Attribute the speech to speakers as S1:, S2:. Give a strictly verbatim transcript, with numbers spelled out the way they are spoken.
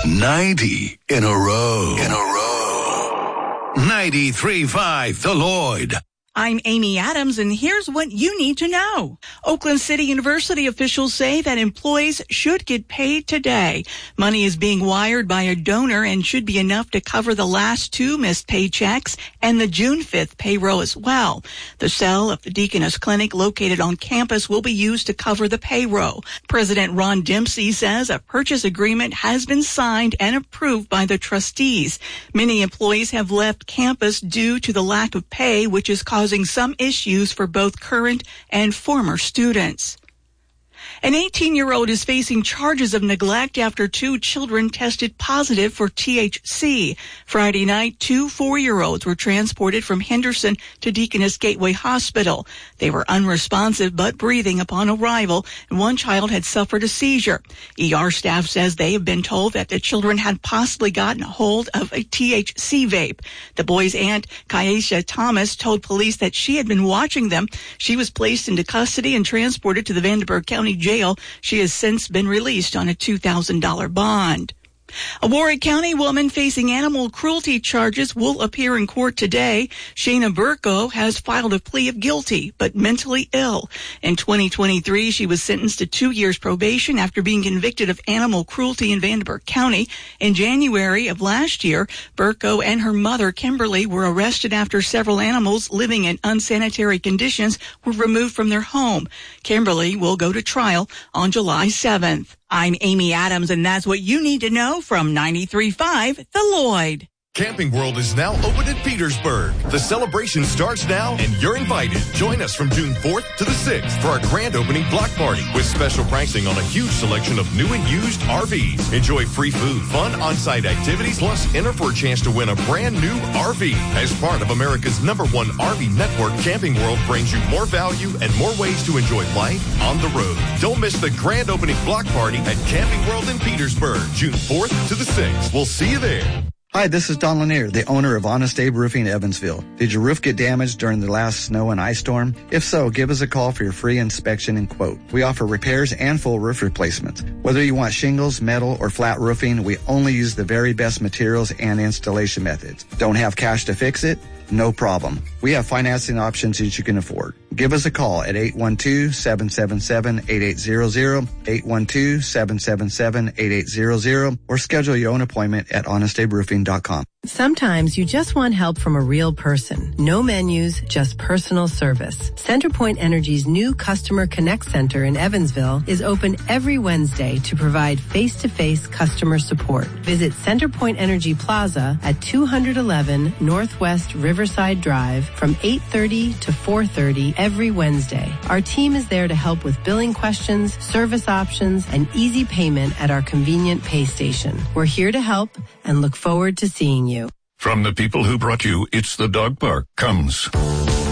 S1: ninety in a row. In a row. ninety-three point five, The Lloyd.
S2: I'm Amy Adams, and here's what you need to know. Oakland City University officials say that employees should get paid today. Money is being wired by a donor and should be enough to cover the last two missed paychecks and the June fifth payroll as well. The cell of the Deaconess Clinic located on campus will be used to cover the payroll. President Ron Dempsey says a purchase agreement has been signed and approved by the trustees. Many employees have left campus due to the lack of pay, which is causing causing some issues for both current and former students. An eighteen-year-old is facing charges of neglect after two children tested positive for T H C. Friday night, two four-year-olds were transported from Henderson to Deaconess Gateway Hospital. They were unresponsive but breathing upon arrival, and one child had suffered a seizure. E R staff says they have been told that the children had possibly gotten a hold of a T H C vape. The boy's aunt, Kaisha Thomas, told police that she had been watching them. She was placed into custody and transported to the Vanderburgh County Jail. She has since been released on a two thousand dollars bond. A Warwick County woman facing animal cruelty charges will appear in court today. Shayna Burko has filed a plea of guilty, but mentally ill. In twenty twenty-three, she was sentenced to two years probation after being convicted of animal cruelty in Vanderburgh County. In January of last year, Burko and her mother, Kimberly, were arrested after several animals living in unsanitary conditions were removed from their home. Kimberly will go to trial on July seventh. I'm Amy Adams, and that's what you need to know from ninety-three point five, The Lloyd.
S3: Camping World is now open in Petersburg. The celebration starts now, and you're invited. Join us from June fourth to the sixth for our grand opening block party with special pricing on a huge selection of new and used R Vs. Enjoy free food, fun on-site activities, plus enter for a chance to win a brand new R V. As part of America's number one R V network, Camping World brings you more value and more ways to enjoy life on the road. Don't miss the grand opening block party at Camping World in Petersburg, June fourth to the sixth. We'll see you there.
S4: Hi, this is Don Lanier, the owner of Honest Abe Roofing Evansville. Did your roof get damaged during the last snow and ice storm? If so, give us a call for your free inspection and quote. We offer repairs and full roof replacements. Whether you want shingles, metal, or flat roofing, we only use the very best materials and installation methods. Don't have cash to fix it? No problem. We have financing options that you can afford. Give us a call at eight one two, seven seven seven, eight eight zero zero, eight one two, seven seven seven, eight eight zero zero, or schedule your own appointment at honest abe roofing dot com.
S5: Sometimes you just want help from a real person. No menus, just personal service. CenterPoint Energy's new Customer Connect Center in Evansville is open every Wednesday to provide face-to-face customer support. Visit CenterPoint Energy Plaza at two eleven Northwest Riverside Drive from eight thirty to four thirty every Wednesday. Our team is there to help with billing questions, service options, and easy payment at our convenient pay station. We're here to help and look forward to seeing you.
S6: From the people who brought you It's the Dog Park comes